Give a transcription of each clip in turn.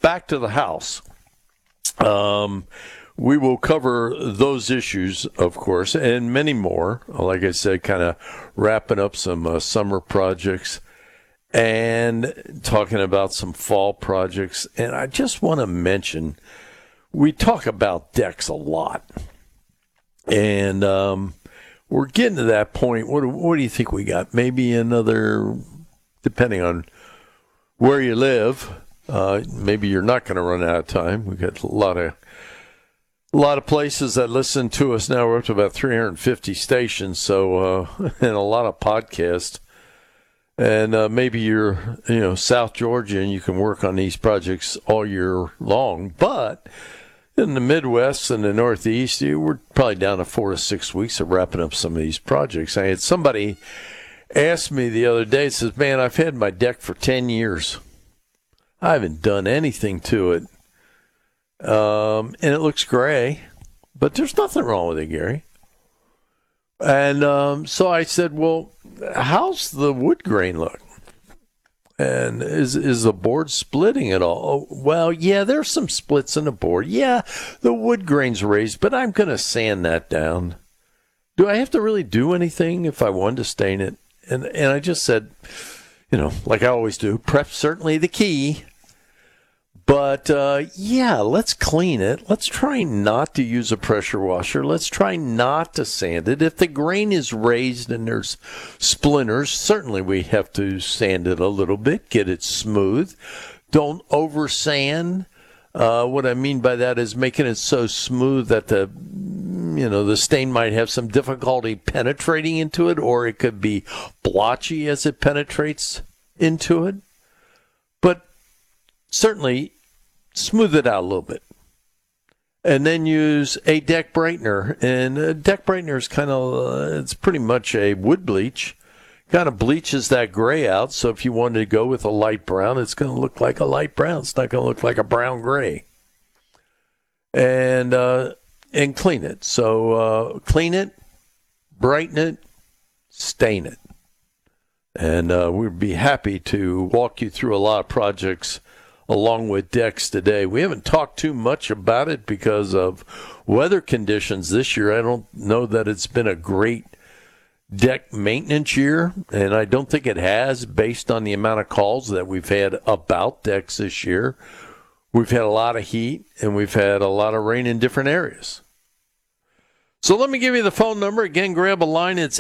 back to the house. We will cover those issues, of course, and many more. Like I said, kind of wrapping up some summer projects and talking about some fall projects. And I just want to mention, we talk about decks a lot. And we're getting to that point. What do you think we got? Maybe another, depending on where you live, maybe you're not going to run out of time. We've got a lot of places that listen to us now. We're up to about 350 stations, so and a lot of podcasts. And maybe you're, South Georgia, and you can work on these projects all year long. But in the Midwest and the Northeast, we're probably down to 4 to 6 weeks of wrapping up some of these projects. I had somebody ask me the other day, says, "Man, I've had my deck for 10 years. I haven't done anything to it. And it looks gray, but there's nothing wrong with it, Gary." And so I said, "Well, how's the wood grain look? And is the board splitting at all?" "Oh, well, yeah, there's some splits in the board. Yeah, the wood grain's raised, but I'm going to sand that down. Do I have to really do anything if I wanted to stain it?" And I just said, like I always do, prep's certainly the key. But, yeah, let's clean it. Let's try not to use a pressure washer. Let's try not to sand it. If the grain is raised and there's splinters, certainly we have to sand it a little bit, get it smooth. Don't over sand. What I mean by that is making it so smooth that the stain might have some difficulty penetrating into it, or it could be blotchy as it penetrates into it. But certainly smooth it out a little bit. And then use a deck brightener. And a deck brightener is it's pretty much a wood bleach. Kind of bleaches that gray out. So if you wanted to go with a light brown, it's going to look like a light brown. It's not going to look like a brown gray. And clean it. So clean it, brighten it, stain it. And we'd be happy to walk you through a lot of projects along with decks today. We haven't talked too much about it because of weather conditions this year. I don't know that it's been a great deck maintenance year, and I don't think it has based on the amount of calls that we've had about decks this year. We've had a lot of heat, and we've had a lot of rain in different areas. So let me give you the phone number. Again, grab a line. It's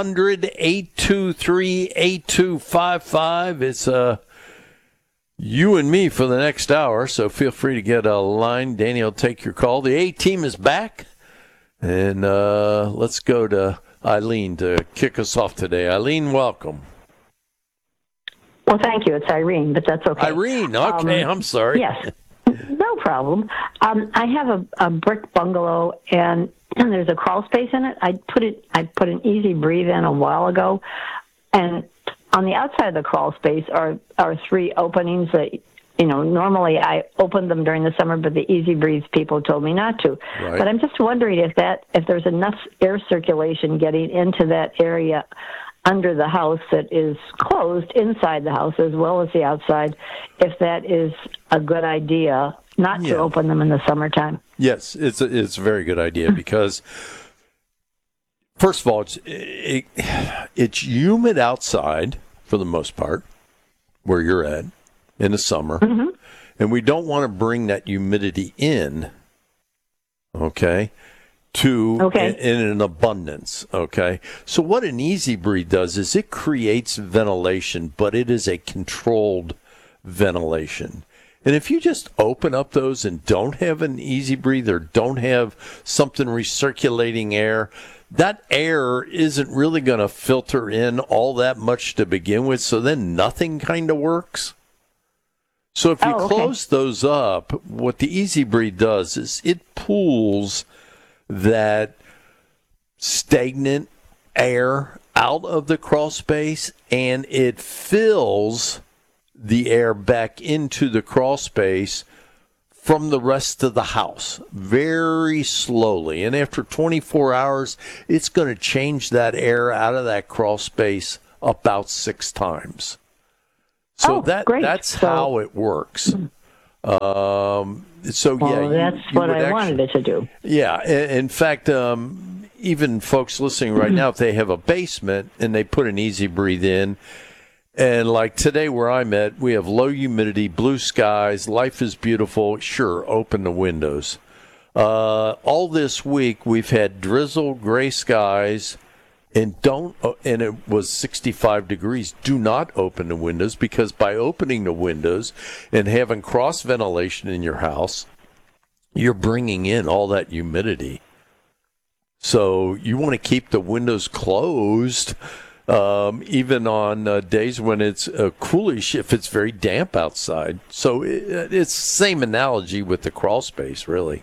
800-823-8255. It's you and me for the next hour, so feel free to get a line. Danny will take your call. The A-team is back, and let's go to Eileen to kick us off today. Eileen, welcome. Well, thank you. It's Irene, but that's okay. Irene, okay, I'm sorry. Yes, no problem. I have a brick bungalow, and there's a crawl space in it. I put an Easy Breathe in a while ago, and on the outside of the crawl space are 3 openings that, normally I open them during the summer, but the Easy Breeze people told me not to. Right. But I'm just wondering if there's enough air circulation getting into that area under the house that is closed inside the house as well as the outside, if that is a good idea not to open them in the summertime. Yes, it's a very good idea because first of all, it's humid outside for the most part where you're at in the summer, and we don't want to bring that humidity in, in an abundance, So what an Easy Breathe does is it creates ventilation, but it is a controlled ventilation. And if you just open up those and don't have an Easy Breathe or don't have something recirculating air, that air isn't really going to filter in all that much to begin with, so then nothing kind of works. So if you close those up, what the Easy Breathe does is it pulls that stagnant air out of the crawl space, and it fills the air back into the crawl space from the rest of the house very slowly. And after 24 hours, it's going to change that air out of that crawl space about 6 times. So that's how it works. So Well, yeah, that's you what would I actually, wanted it to do. yeah. In fact, even folks listening right now, if they have a basement and they put an Easy Breathe in, and like today where I'm at, we have low humidity, blue skies, life is beautiful. Sure, open the windows. All this week we've had drizzle, gray skies, and it was 65 degrees. Do not open the windows, because by opening the windows and having cross ventilation in your house, you're bringing in all that humidity. So you want to keep the windows closed, even on days when it's coolish, if it's very damp outside. So it's the same analogy with the crawl space, really.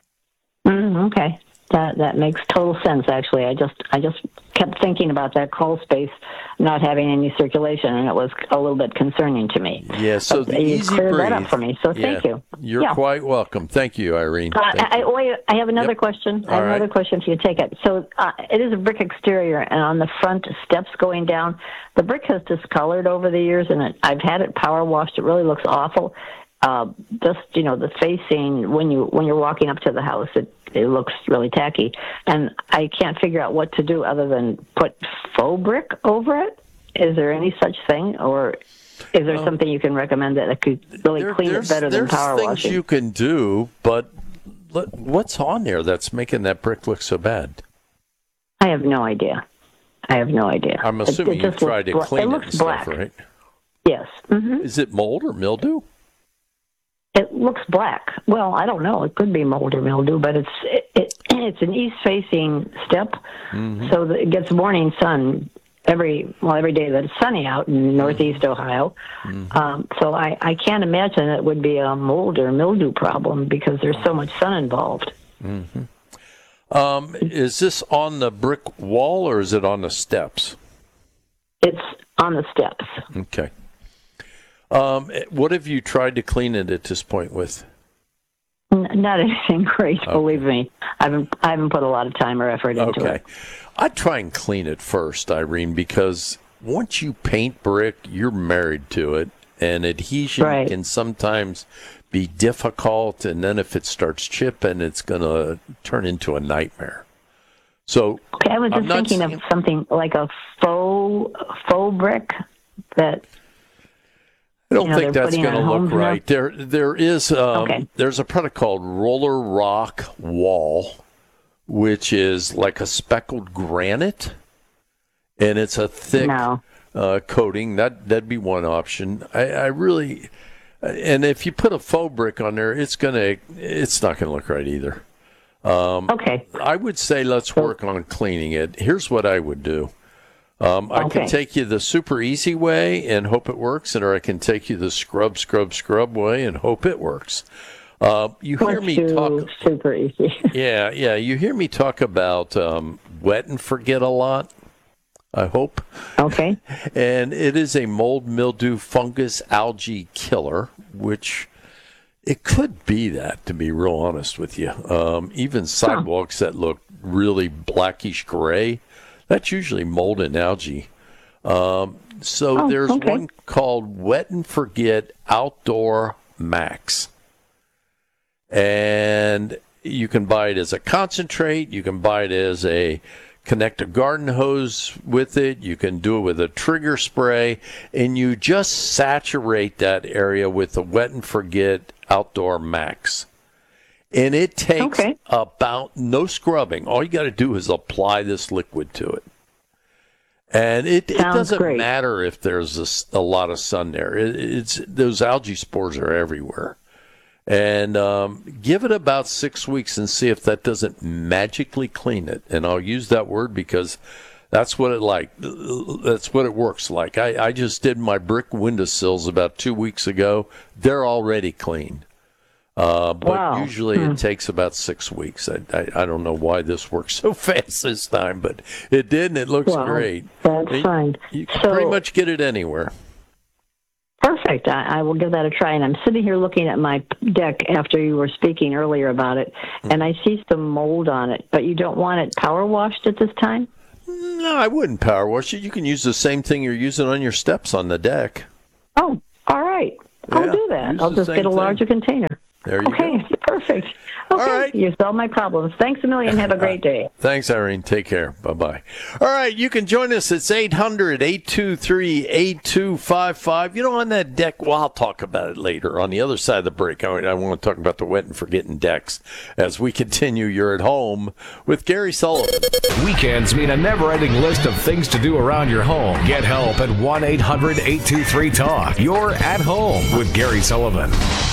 Okay, that makes total sense. Actually, I just kept thinking about that crawl space not having any circulation, and it was a little bit concerning to me. Yeah, so but the you Easy cleared Breathe. that up for me. So thank you. You're quite welcome. Thank you, Irene. I have another Yep. question. I All have another right. question if you take it. So it is a brick exterior, and on the front steps going down, the brick has discolored over the years, and I've had it power washed. It really looks awful. Just the facing when you're walking up to the house, it looks really tacky, and I can't figure out what to do other than put faux brick over it. Is there any such thing, or is there something you can recommend that could really clean it better than power There's things washing? you can do, but what's on there that's making that brick look so bad? I have no idea. I'm assuming you tried to clean it and looks stuff, black. right? Yes. Is it mold or mildew? It looks black. Well, I don't know. It could be mold or mildew, but it's an east-facing step, so that it gets morning sun every day that it's sunny out in northeast Ohio. So I can't imagine it would be a mold or mildew problem because there's so much sun involved. Is this on the brick wall or is it on the steps? It's on the steps. Okay. What have you tried to clean it at this point with? Not anything great, believe me. I haven't put a lot of time or effort into it. I'd try and clean it first, Irene, because once you paint brick, you're married to it, and adhesion can sometimes be difficult, and then if it starts chipping, it's going to turn into a nightmare. So Okay, I was just thinking of something like a faux brick that. I don't think that's going to look right. There. There is there's a product called Roller Rock Wall, which is like a speckled granite, and it's a thick coating. That'd be one option. I really, and if you put a faux brick on there, it's not gonna look right either. I would say let's work on cleaning it. Here's what I would do. I can take you the super easy way and hope it works, or I can take you the scrub way and hope it works. You hear me talk super easy. Yeah. You hear me talk about wet and forget a lot, I hope. Okay. And it is a mold, mildew, fungus, algae killer, which it could be that, to be real honest with you. Even sidewalks that look really blackish gray, that's usually mold and algae. There's one called Wet and Forget Outdoor Max. And you can buy it as a concentrate. You can buy it as connect a garden hose with it. You can do it with a trigger spray. And you just saturate that area with the Wet and Forget Outdoor Max. And it takes about no scrubbing. All you got to do is apply this liquid to it. And it doesn't matter if there's a lot of sun there. It's those algae spores are everywhere. And give it about 6 weeks and see if that doesn't magically clean it. And I'll use that word because that's what it works like. I just did my brick windowsills about 2 weeks ago. They're already clean. But usually it takes about 6 weeks. I don't know why this works so fast this time, but it did, and it looks great. That's fine. You can pretty much get it anywhere. Perfect. I will give that a try. And I'm sitting here looking at my deck after you were speaking earlier about it, and I see some mold on it. But you don't want it power washed at this time? No, I wouldn't power wash it. You can use the same thing you're using on your steps on the deck. Oh, all right. I'll Yeah, do that. use I'll the just same get a thing. larger container. There you Okay, go. perfect. Okay, right. you solved my problems. Thanks a million. Have a great day. Thanks, Irene. Take care. Bye-bye. All right, you can join us. It's 800-823-8255. You know, on that deck, well, I'll talk about it later. On the other side of the break, I want to talk about the wet and forgetting decks as we continue. You're at home with Gary Sullivan. Weekends mean a never-ending list of things to do around your home. Get help at 1-800-823-TALK. You're at home with Gary Sullivan.